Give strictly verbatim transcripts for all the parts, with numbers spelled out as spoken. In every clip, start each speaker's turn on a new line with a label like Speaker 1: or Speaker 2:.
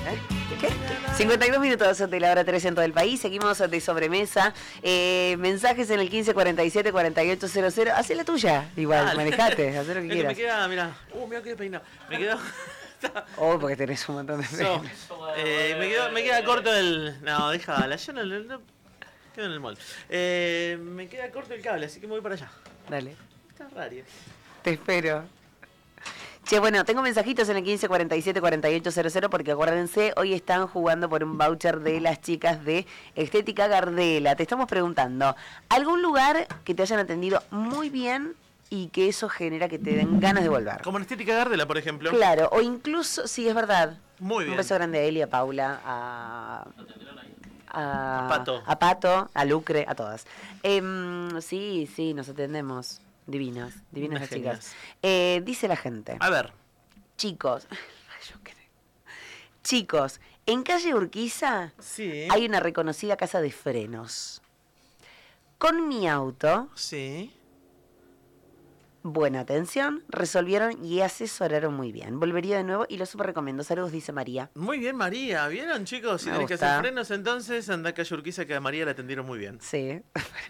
Speaker 1: ¿Eh? ¿Qué? cincuenta y dos minutos de la hora tres en todo el país. Seguimos de sobremesa. Eh, mensajes en el quince cuarenta y siete cuarenta y ocho cero cero. Hacé la tuya. Igual,
Speaker 2: Dale.
Speaker 1: manejate, haz lo que
Speaker 2: Es
Speaker 1: quieras.
Speaker 2: Que me queda, mirá. Uh, mira qué peinado. Me quedó.
Speaker 1: Oh, porque tenés un montón de
Speaker 2: So, eh, me, quedo, me queda corto el. No, déjala. Yo no. no, no quedo en el mall. Eh, me queda corto el cable, así que me voy para allá.
Speaker 1: Dale.
Speaker 2: Está raro.
Speaker 1: Te espero. Che, bueno, tengo mensajitos en el quince cuarenta y siete cuarenta y ocho cero cero porque acuérdense, hoy están jugando por un voucher de las chicas de Estética Gardela. Te estamos preguntando, ¿algún lugar que te hayan atendido muy bien y que eso genera que te den ganas de volver?
Speaker 2: Como en Estética Gardela, por ejemplo.
Speaker 1: Claro, o incluso, sí, es verdad.
Speaker 2: Muy bien.
Speaker 1: Un beso grande a Eli, a Paula, a... A,
Speaker 2: A Pato.
Speaker 1: A Pato, a Lucre, a todas. Eh, sí, sí, nos atendemos. Divinas, divinas las chicas. Eh, dice la gente.
Speaker 2: A ver.
Speaker 1: Chicos, yo creo. Chicos, en calle Urquiza
Speaker 2: Sí.
Speaker 1: hay una reconocida casa de frenos. Con mi auto,
Speaker 2: Sí.
Speaker 1: buena atención, resolvieron y asesoraron muy bien. Volvería de nuevo y lo súper recomiendo. Saludos, dice María.
Speaker 2: Muy bien, María. ¿Vieron, chicos? Si
Speaker 1: Me
Speaker 2: tenés que
Speaker 1: gusta.
Speaker 2: hacer frenos, entonces anda a calle Urquiza, que a María la atendieron muy bien.
Speaker 1: Sí.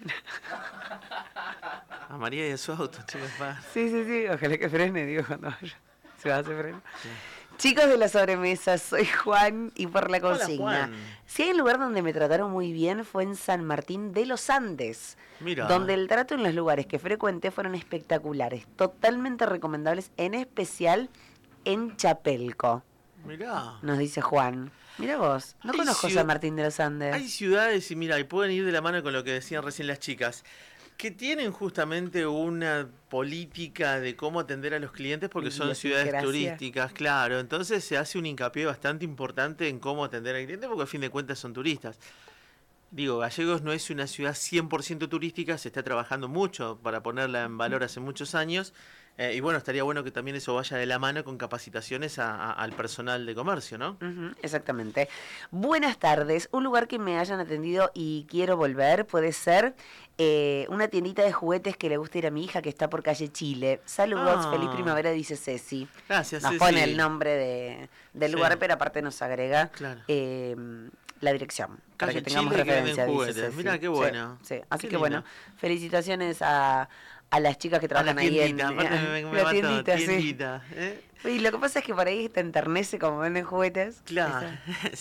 Speaker 2: A María y a su auto, chicos. Va.
Speaker 1: Sí, sí, sí. Ojalá que frene, digo, cuando vaya. Se va a hacer freno. Sí. Chicos de la sobremesa, soy Juan y por la consigna.
Speaker 2: Hola, Juan.
Speaker 1: Si hay un lugar donde me trataron muy bien fue en San Martín de los Andes.
Speaker 2: Mira.
Speaker 1: Donde el trato en los lugares que frecuenté fueron espectaculares, totalmente recomendables, en especial en Chapelco.
Speaker 2: Mirá.
Speaker 1: Nos dice Juan. Mira vos, no
Speaker 2: Hay
Speaker 1: conozco
Speaker 2: ciudad-
Speaker 1: San Martín de los Andes.
Speaker 2: Hay ciudades, y mira, y pueden ir de la mano con lo que decían recién las chicas, que tienen justamente una política de cómo atender a los clientes porque son ciudades
Speaker 1: Idiosincrasia.
Speaker 2: turísticas, claro. Entonces se hace un hincapié bastante importante en cómo atender al cliente porque a fin de cuentas son turistas. Digo, Gallegos no es una ciudad cien por ciento turística, se está trabajando mucho para ponerla en valor hace muchos años. Eh, y bueno, estaría bueno que también eso vaya de la mano con capacitaciones a- a- al personal de comercio, ¿no?
Speaker 1: Ujú, exactamente. Buenas tardes. Un lugar que me hayan atendido y quiero volver puede ser eh, una tiendita de juguetes que le gusta ir a mi hija que está por calle Chile. Saludos,
Speaker 2: Ah.
Speaker 1: feliz primavera, dice Ceci.
Speaker 2: Gracias,
Speaker 1: Nos
Speaker 2: Ceci.
Speaker 1: pone el nombre de, del
Speaker 2: Sí.
Speaker 1: lugar, pero aparte nos agrega
Speaker 2: Claro.
Speaker 1: eh, la dirección para
Speaker 2: Calle
Speaker 1: que tengamos
Speaker 2: Chile, que venden
Speaker 1: referencia. Dice
Speaker 2: juguetes.
Speaker 1: Ceci.
Speaker 2: Mirá, qué
Speaker 1: Sí,
Speaker 2: bueno.
Speaker 1: sí. Así
Speaker 2: Qué
Speaker 1: que bueno,
Speaker 2: lindo.
Speaker 1: felicitaciones a, a las chicas que
Speaker 2: A la
Speaker 1: trabajan ahí en
Speaker 2: tiendita, aparte me, me
Speaker 1: la
Speaker 2: mató,
Speaker 1: tiendita, sí.
Speaker 2: tiendita, ¿eh?
Speaker 1: Y lo que pasa es que por ahí te enternece como venden juguetes.
Speaker 2: Claro.
Speaker 1: Esa-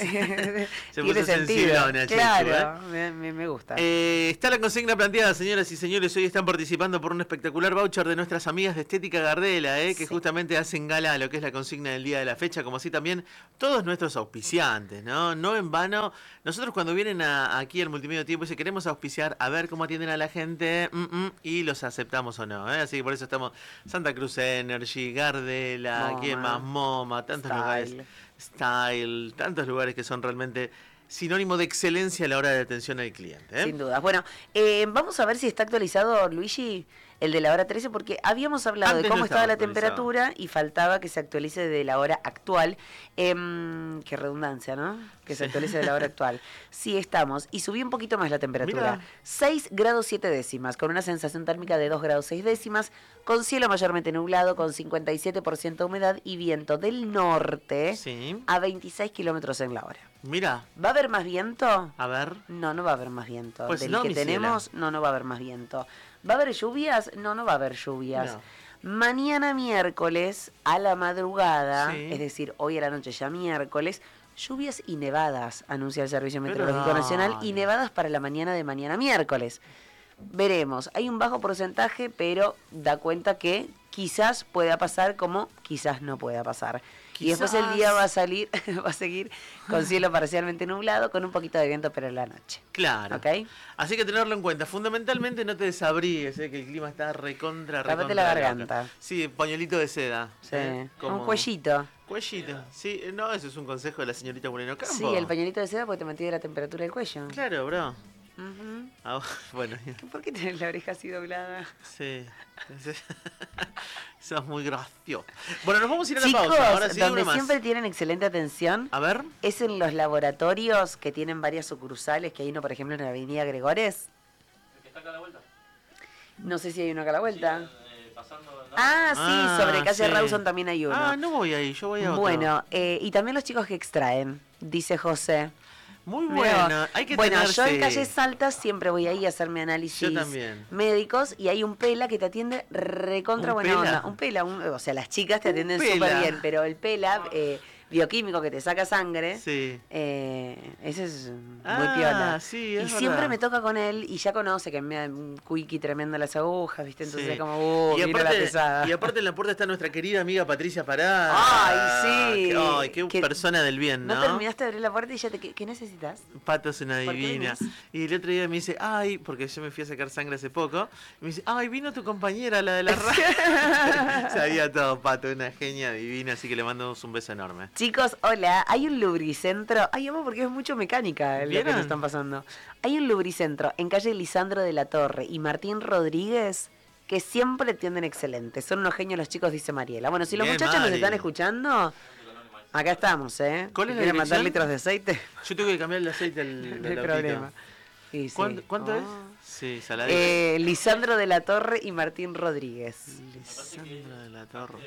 Speaker 2: Se
Speaker 1: Tiene
Speaker 2: puso
Speaker 1: sentido.
Speaker 2: sensiblona, Chechu,
Speaker 1: Claro,
Speaker 2: ¿eh?
Speaker 1: me, me- me gusta.
Speaker 2: Eh, está la consigna planteada, señoras y señores. Hoy están participando por un espectacular voucher de nuestras amigas de Estética Gardela, ¿eh? que
Speaker 1: Sí.
Speaker 2: justamente hacen gala a lo que es la consigna del día de la fecha, como así también todos nuestros auspiciantes, ¿no? No en vano. Nosotros cuando vienen a- aquí al Multimedio Tiempo dice queremos auspiciar a ver cómo atienden a la gente mm, mm, y los aceptamos o no, ¿eh? Así que por eso estamos Santa Cruz Energy, Gardela,
Speaker 1: Moma.
Speaker 2: ¿quién más? Moma, tantos
Speaker 1: Style.
Speaker 2: lugares. Style, tantos lugares que son realmente sinónimo de excelencia a la hora de atención al cliente, ¿eh?
Speaker 1: Sin dudas. Bueno, eh, vamos a ver si está actualizado, Luigi, el de la hora trece, porque habíamos hablado
Speaker 2: Antes
Speaker 1: de cómo
Speaker 2: no
Speaker 1: estaba
Speaker 2: estaba
Speaker 1: la
Speaker 2: actualizado.
Speaker 1: temperatura y faltaba que se actualice de la hora actual. Em, qué redundancia, ¿no? Que se
Speaker 2: Sí.
Speaker 1: actualice de la hora actual. Sí, estamos. Y subí un poquito más la temperatura.
Speaker 2: Mirá.
Speaker 1: seis grados siete décimas, con una sensación térmica de dos grados seis décimas, con cielo mayormente nublado, con cincuenta y siete por ciento de humedad y viento del norte
Speaker 2: Sí.
Speaker 1: a veintiséis kilómetros en la hora.
Speaker 2: Mira,
Speaker 1: ¿Va a haber más viento?
Speaker 2: a ver.
Speaker 1: No, no va a haber más viento.
Speaker 2: Pues
Speaker 1: Del
Speaker 2: no,
Speaker 1: que
Speaker 2: mi
Speaker 1: tenemos, no, no va a haber más viento. ¿Va a haber lluvias? No, no va a haber lluvias.
Speaker 2: No.
Speaker 1: Mañana miércoles, a la madrugada,
Speaker 2: Sí.
Speaker 1: es decir, hoy a la noche ya miércoles, lluvias y nevadas, anuncia el Servicio
Speaker 2: Pero
Speaker 1: Meteorológico
Speaker 2: dale.
Speaker 1: Nacional, y nevadas para la mañana de mañana miércoles. Veremos, hay un bajo porcentaje, pero da cuenta que quizás pueda pasar como quizás no pueda pasar. Y después el
Speaker 2: Quizás.
Speaker 1: día va a salir, va a seguir con cielo parcialmente nublado, con un poquito de viento, pero en la noche.
Speaker 2: Claro.
Speaker 1: ¿Ok?
Speaker 2: Así que tenerlo en cuenta. Fundamentalmente no te desabríes, ¿eh? Que el clima está recontra,
Speaker 1: Tápate
Speaker 2: recontra.
Speaker 1: la
Speaker 2: loca.
Speaker 1: garganta.
Speaker 2: Sí, pañuelito de seda.
Speaker 1: Sí,
Speaker 2: ¿eh? Como-
Speaker 1: un cuellito.
Speaker 2: Cuellito. Sí, no, eso es un consejo de la señorita Moreno Campo.
Speaker 1: Sí, el pañuelito de seda porque te mantiene la temperatura del cuello.
Speaker 2: Claro, bro.
Speaker 1: Ujú.
Speaker 2: Ah, bueno,
Speaker 1: ¿Por qué tenés la oreja así doblada?
Speaker 2: sí. Sos muy gracioso. Bueno, nos vamos a ir a la
Speaker 1: Chicos,
Speaker 2: pausa. Ahora sí,
Speaker 1: donde
Speaker 2: una más.
Speaker 1: siempre tienen excelente atención
Speaker 2: A ver.
Speaker 1: es en los laboratorios que tienen varias sucursales, que hay uno, por ejemplo, en la avenida Gregores.
Speaker 3: El que está acá a la vuelta.
Speaker 1: No sé si hay uno acá a la vuelta.
Speaker 3: Eh, pasando. ¿no?
Speaker 1: Ah, sí,
Speaker 2: Ah,
Speaker 1: sobre calle
Speaker 2: sí.
Speaker 1: Rawson también hay uno.
Speaker 2: Ah, no voy ahí, yo voy a otro.
Speaker 1: Bueno, eh, y también los chicos que extraen. dice José.
Speaker 2: Muy
Speaker 1: Mirá,
Speaker 2: bueno, hay que
Speaker 1: bueno,
Speaker 2: tenerse...
Speaker 1: yo en Calles Altas siempre voy ahí a hacerme
Speaker 2: Yo
Speaker 1: análisis
Speaker 2: también.
Speaker 1: médicos y hay un pela que te atiende recontra
Speaker 2: ¿Un
Speaker 1: buena
Speaker 2: pela?
Speaker 1: onda. Un pela, un- o sea, las chicas te
Speaker 2: Un
Speaker 1: atienden
Speaker 2: pela.
Speaker 1: súper bien, pero el pela, eh, bioquímico que te saca sangre,
Speaker 2: Sí.
Speaker 1: eh, ese es muy
Speaker 2: Ah,
Speaker 1: piola.
Speaker 2: sí,
Speaker 1: Y
Speaker 2: es
Speaker 1: siempre
Speaker 2: verdad.
Speaker 1: me toca con él y ya conoce que me da un quickie tremendo las agujas, ¿viste? Entonces
Speaker 2: Sí.
Speaker 1: es como, uh,
Speaker 2: y,
Speaker 1: mira la
Speaker 2: aparte,
Speaker 1: pesada.
Speaker 2: y aparte en la puerta está nuestra querida amiga Patricia Parada.
Speaker 1: Ay, sí.
Speaker 2: Qué- Ay, qué
Speaker 1: Que-
Speaker 2: persona del bien, ¿no?
Speaker 1: ¿No terminaste de abrir la puerta y ya te... ¿Qué, qué necesitas?
Speaker 2: Pato es una
Speaker 1: ¿Por qué
Speaker 2: divina.
Speaker 1: venís?
Speaker 2: Y el otro día me dice, ay, porque yo me fui a sacar sangre hace poco. Y me dice, ay, vino tu compañera, la de la radio. Sabía todo, Pato, una genia divina, así que le mandamos un beso enorme.
Speaker 1: Chicos, hola, hay un lubricentro. Ay, amo porque es mucho mecánica lo que
Speaker 2: ¿Vieron?
Speaker 1: nos están pasando. Hay un lubricentro en calle Lisandro de la Torre y Martín Rodríguez que siempre atienden excelente. Son unos genios los chicos, dice Mariela. Bueno, si los
Speaker 2: Bien,
Speaker 1: muchachos nos
Speaker 2: Mari.
Speaker 1: están escuchando, acá estamos, ¿eh?
Speaker 2: ¿Cuál es la
Speaker 1: ¿Quieren mandar
Speaker 2: dirección?
Speaker 1: litros de aceite?
Speaker 2: Yo tengo que cambiar el aceite del,
Speaker 1: No
Speaker 2: del
Speaker 1: hay
Speaker 2: autito.
Speaker 1: problema. Y sí.
Speaker 2: ¿Cuánto, cuánto
Speaker 1: Oh.
Speaker 2: es? Sí, saladito.
Speaker 1: Eh, Lisandro de la Torre y Martín Rodríguez.
Speaker 2: Lisandro de la Torre.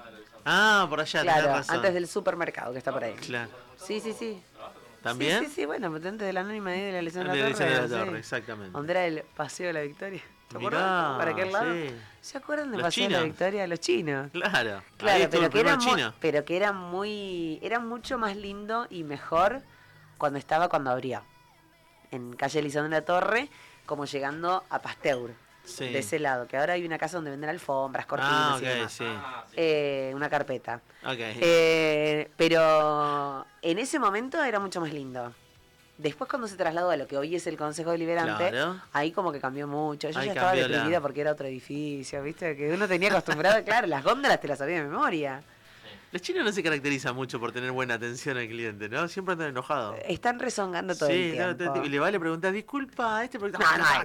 Speaker 2: Ah, por allá, tenés
Speaker 1: Claro,
Speaker 2: razón.
Speaker 1: antes del supermercado que está por ahí.
Speaker 2: Claro.
Speaker 1: Sí, sí, sí.
Speaker 2: ¿También?
Speaker 1: Sí, sí, sí, bueno, antes de la anónima y de la Lisandro
Speaker 2: De
Speaker 1: de la
Speaker 2: Lisandro
Speaker 1: Torre.
Speaker 2: de la Torre,
Speaker 1: sí.
Speaker 2: exactamente.
Speaker 1: ¿Dónde era el Paseo de la Victoria? ¿Te
Speaker 2: Mirá,
Speaker 1: acuerdas? ¿Para aquel lado?
Speaker 2: sí.
Speaker 1: ¿Se acuerdan del
Speaker 2: Los
Speaker 1: Paseo de la
Speaker 2: chinos.
Speaker 1: Victoria? Los chinos.
Speaker 2: Claro. Ahí
Speaker 1: Claro,
Speaker 2: estuvo
Speaker 1: pero
Speaker 2: el
Speaker 1: que, era
Speaker 2: primer
Speaker 1: muy,
Speaker 2: chino.
Speaker 1: pero que era muy. Era mucho más lindo y mejor cuando estaba cuando abrió. En calle Lisandro de la Torre, como llegando a Pasteur.
Speaker 2: Sí.
Speaker 1: De ese lado, que ahora hay una casa donde venden alfombras, cortinas
Speaker 2: Ah,
Speaker 1: y
Speaker 2: ok,
Speaker 1: demás.
Speaker 2: sí.
Speaker 1: Eh, una carpeta.
Speaker 2: Ok.
Speaker 1: Eh, pero en ese momento era mucho más lindo. Después cuando se trasladó a lo que hoy es el Consejo Deliberante,
Speaker 2: Claro.
Speaker 1: ahí como que cambió mucho. Yo
Speaker 2: Ahí
Speaker 1: ya estaba
Speaker 2: cambió la-
Speaker 1: deprimida porque era otro edificio, ¿viste? Que uno tenía acostumbrado, claro, las góndolas te las sabía de memoria.
Speaker 2: Los chinos no se caracterizan mucho por tener buena atención al cliente, ¿no? Siempre andan enojados.
Speaker 1: Están rezongando todo
Speaker 2: Sí,
Speaker 1: el
Speaker 2: no,
Speaker 1: tiempo.
Speaker 2: te- y le vale preguntar, disculpa, este producto.
Speaker 1: No, no hay.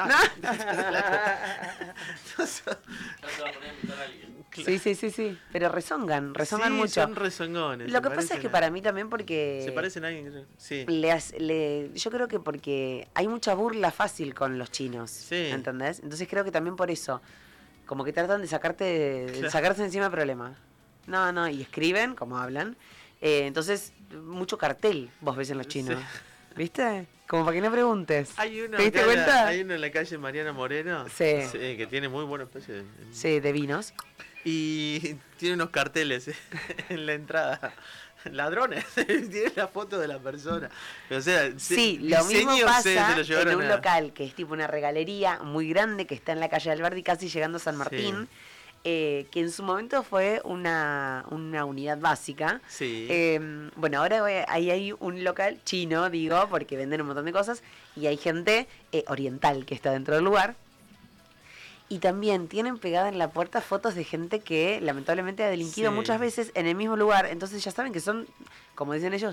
Speaker 2: No son-
Speaker 3: Ya se va a poner a invitar a alguien.
Speaker 1: Sí, sí, sí, sí. Pero rezongan, rezongan
Speaker 2: Sí,
Speaker 1: mucho.
Speaker 2: son rezongones.
Speaker 1: Lo
Speaker 2: se
Speaker 1: que pasa es
Speaker 2: parecen
Speaker 1: que
Speaker 2: a-
Speaker 1: para mí también porque...
Speaker 2: Se parecen a alguien, creo. Sí.
Speaker 1: Le, hace- le- yo creo que porque hay mucha burla fácil con los chinos,
Speaker 2: Sí.
Speaker 1: ¿entendés? Entonces creo que también por eso, como que tratan de sacarte, de
Speaker 2: Claro.
Speaker 1: sacarse encima el problema. No, no, y escriben, como hablan. Eh, entonces, mucho cartel vos ves en los chinos.
Speaker 2: Sí.
Speaker 1: ¿Viste? Como para que no preguntes.
Speaker 2: Hay uno,
Speaker 1: ¿Te diste
Speaker 2: acá en la-
Speaker 1: cuenta?
Speaker 2: hay uno en la calle Mariano Moreno.
Speaker 1: Sí.
Speaker 2: Que tiene muy buenos precios.
Speaker 1: Sí, de vinos.
Speaker 2: Y tiene unos carteles en la entrada. Ladrones. Tiene la foto de la persona. O sea,
Speaker 1: Sí,
Speaker 2: se-
Speaker 1: lo mismo
Speaker 2: diseño
Speaker 1: pasa
Speaker 2: se- se lo
Speaker 1: en
Speaker 2: llevaron
Speaker 1: un
Speaker 2: a-
Speaker 1: local que es tipo una regalería muy grande que está en la calle Alberdi, casi llegando a San Martín, eh, que en su momento fue una, una unidad básica.
Speaker 2: Sí.
Speaker 1: Eh, bueno, ahora voy- ahí hay un local chino, digo, porque venden un montón de cosas, y hay gente eh, oriental que está dentro del lugar. Y también tienen pegada en la puerta fotos de gente que lamentablemente ha delinquido
Speaker 2: Sí.
Speaker 1: muchas veces en el mismo lugar. Entonces ya saben que son, como dicen ellos,